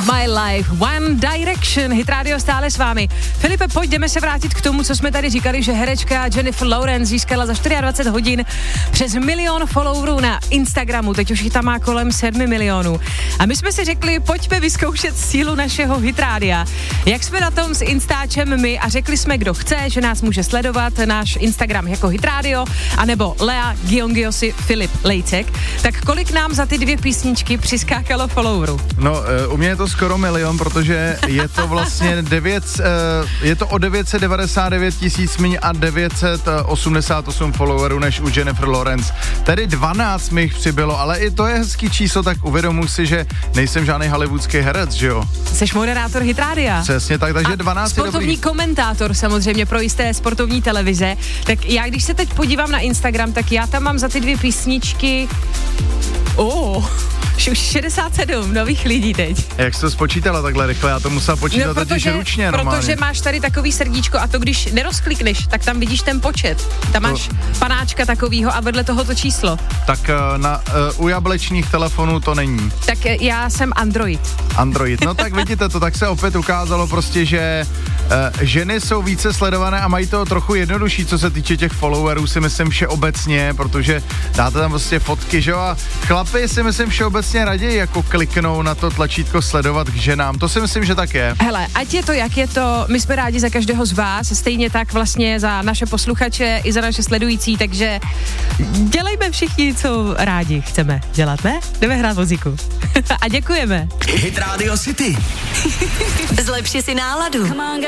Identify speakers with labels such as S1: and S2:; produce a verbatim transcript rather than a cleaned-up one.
S1: My Life, One Direction, Hit Radio stále s vámi. Filipe, pojď, jdeme se vrátit k tomu, co jsme tady říkali, že herečka Jennifer Lawrence získala za dvacet čtyři hodin přes milion followerů na Instagramu, teď už jich tam má kolem sedmi milionů. A my jsme si řekli, pojďme vyzkoušet sílu našeho Hit Rádia. Jak jsme na tom s Instačem my a řekli jsme, kdo chce, že nás může sledovat, náš Instagram jako Hit Radio, anebo Lea Giongiosi Filip Lejcek, tak kolik nám za ty dvě písničky přiskákalo followerů?
S2: No, u mě je to skoro milion, protože je to vlastně devět, je to o devět set devadesát devět tisíc míň a devět set osmdesát osm followerů než u Jennifer Lawrence. Tedy dvanáct mi jich přibylo, ale i to je hezký číslo, tak uvědomuji si, že nejsem žádný hollywoodský herec, že jo?
S1: Seš moderátor Hit Rádia.
S2: Přesně tak, takže
S1: a
S2: dvanáct je dobrý.
S1: Sportovní komentátor samozřejmě pro jisté sportovní televize. Tak já, když se teď podívám na Instagram, tak já tam mám za ty dvě písničky oh, už šedesát sedm nových lidí teď.
S2: Jak jsi to spočítala takhle rychle? Já to musela počítat no, protože, totiž ručně normálně.
S1: Protože máš tady takový srdíčko a to když nerozklikneš, tak tam vidíš ten počet. Tam to... máš panáčka takovýho a vedle toho to číslo.
S2: Tak na, uh, u jablečních telefonů to není.
S1: Tak já jsem Android.
S2: Android, no tak vidíte to, tak se opět ukázalo prostě, že uh, ženy jsou více sledované a mají to trochu jednodušší, co se týče těch followerů, si myslím všeobecně, protože dáte tam prostě fotky, že jo, a chlapi si myslím všeobecně raději jako kliknou na to tlačítko sledovat k ženám, to si myslím, že tak je.
S1: Hele, ať je to, jak je to, my jsme rádi za každého z vás, stejně tak vlastně za naše posluchače i za naše sledující, takže dělejme všichni, co rádi chceme dělat, ne? Jdeme hrát muziku. A děkujeme.
S3: Hit Radio City.
S4: Zlepši si náladu.